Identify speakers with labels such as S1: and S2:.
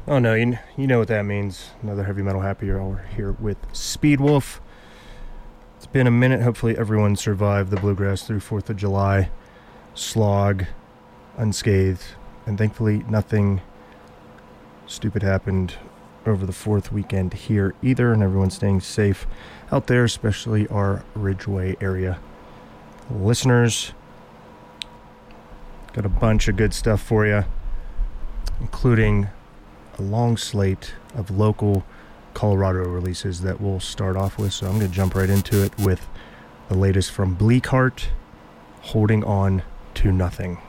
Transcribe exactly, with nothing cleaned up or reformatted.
S1: Oh no, you, you know what that means. Another Heavy Metal Happy Hour here with Speedwolf. It's been a minute. Hopefully everyone survived the Bluegrass through fourth of July slog unscathed. And thankfully nothing stupid happened over the fourth weekend here either. And everyone's staying safe out there, especially our Ridgeway area listeners. Got a bunch of good stuff for you, including a long slate of local Colorado releases that we'll start off with. So I'm going to jump right into it with the latest from Bleakheart, Holding On to Nothing.